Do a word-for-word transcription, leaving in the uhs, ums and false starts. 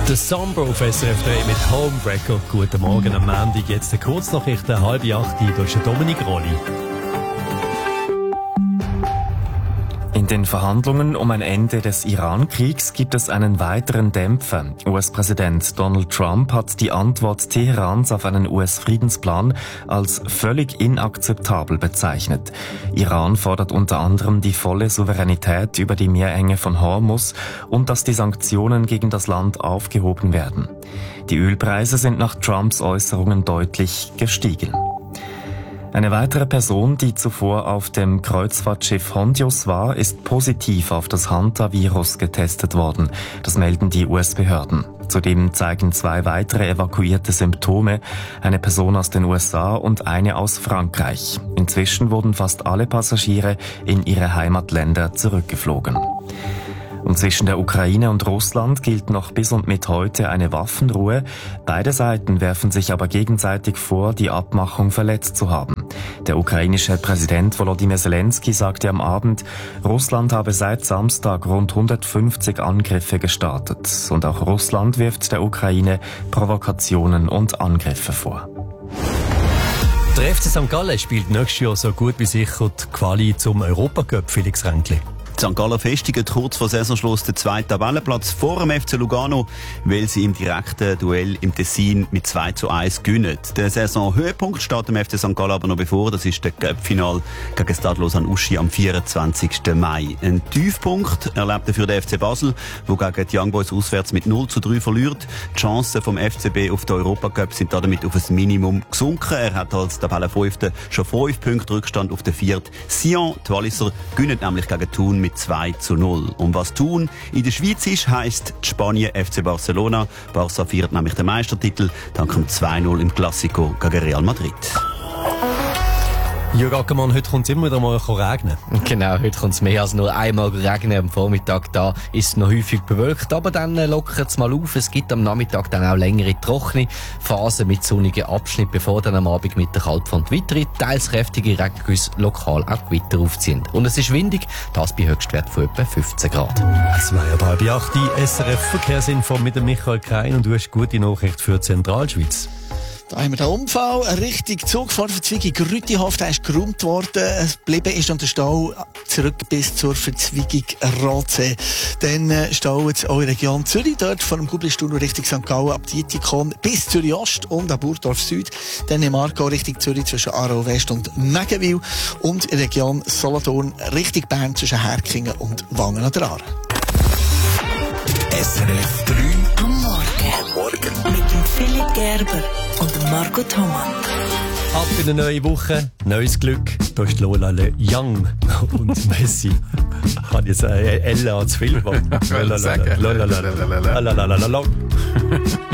Der Sombro auf S R F drei mit Homebreaker. Guten Morgen am Montag. Jetzt der Kurznachrichten, halb acht. Da ist der Dominik Rolli. In den Verhandlungen um ein Ende des Iran-Kriegs gibt es einen weiteren Dämpfer. U S-Präsident Donald Trump hat die Antwort Teherans auf einen U S-Friedensplan als völlig inakzeptabel bezeichnet. Iran fordert unter anderem die volle Souveränität über die Meerenge von Hormuz und dass die Sanktionen gegen das Land aufgehoben werden. Die Ölpreise sind nach Trumps Äußerungen deutlich gestiegen. Eine weitere Person, die zuvor auf dem Kreuzfahrtschiff Hondios war, ist positiv auf das Hantavirus getestet worden. Das melden die U S-Behörden. Zudem zeigen zwei weitere evakuierte Symptome, eine Person aus den U S A und eine aus Frankreich. Inzwischen wurden fast alle Passagiere in ihre Heimatländer zurückgeflogen. Und zwischen der Ukraine und Russland gilt noch bis und mit heute eine Waffenruhe. Beide Seiten werfen sich aber gegenseitig vor, die Abmachung verletzt zu haben. Der ukrainische Präsident Volodymyr Zelensky sagte am Abend, Russland habe seit Samstag rund hundertfünfzig Angriffe gestartet. Und auch Russland wirft der Ukraine Provokationen und Angriffe vor. Der F C Sankt Gallen spielt nächstes Jahr so gut wie sicher die Quali zum Europacup, Felix Ränkli. Sankt Gallen festigt kurz vor Saisonschluss den zweiten Tabellenplatz vor dem F C Lugano, weil sie im direkten Duell im Tessin mit zwei zu eins gewinnen. Der Saisonhöhepunkt steht dem F C Sankt Gallen aber noch bevor. Das ist der Cup-Final gegen Stade Lausanne-Uschi am vierundzwanzigsten Mai. Ein Tiefpunkt erlebt dafür der F C Basel, wo gegen die Young Boys auswärts mit null zu drei verliert. Die Chancen vom F C B auf den Europacup sind damit auf ein Minimum gesunken. Er hat als Tabellenfünfter schon fünf Punkte Rückstand auf den vierten. Sion, die Walliser, gewinnen nämlich gegen Thun mit zwei zu null. Und was Thun in der Schweiz ist, heisst die Spanien F C Barcelona. Barca feiert nämlich den Meistertitel dank dem zwei null im Classico gegen Real Madrid. Jürg Ackermann, heute kommt es immer wieder mal regnen. Genau, heute kommt es mehr als nur einmal regnen. Am Vormittag da ist es noch häufig bewölkt, aber dann lockert es mal auf. Es gibt am Nachmittag dann auch längere trockene Phasen mit sonnigen Abschnitten, bevor dann am Abend mit der Kaltfront weitere, teils kräftige Regengüsse lokal auch Gewitter aufziehen. Und es ist windig, das bei Höchstwert von etwa fünfzehn Grad. Es war ja halb acht, die S R F Verkehrsinfo mit dem Michael Krein und du hast gute Nachricht für die Zentralschweiz. Da haben wir den Unfall, eine Richtung Zugfahrt Verzweigung Rütihof, der ist geräumt worden. Es geblieben ist an der Stau zurück bis zur Verzweigung Rotsee. Dann äh, stauen es auch in der Region Zürich, dort von dem Gublistuhl Richtung Sankt Gallen ab Dietikon bis Zürich Ost und ab Burgdorf Süd. Dann im Aargau Richtung Zürich zwischen Aarau West und Megenwil und in der Region Solothurn Richtung Bern zwischen Herkingen und Wangen an der Aare. S R F drei am Morgen. Morgen. Mit dem Philipp Gerber und dem Marco Thomann. Ab in eine neue Woche, neues Glück. Da ist Lola Le Young und Messi. Ich kann jetzt äh, Ella zu viel machen.